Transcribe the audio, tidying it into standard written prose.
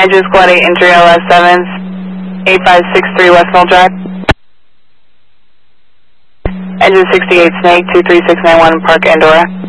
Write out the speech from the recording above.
Engine Squad 8 Entry LS7s, 8563 West Mill Drive. Engine 68 Snake, 23691 Park Andorra.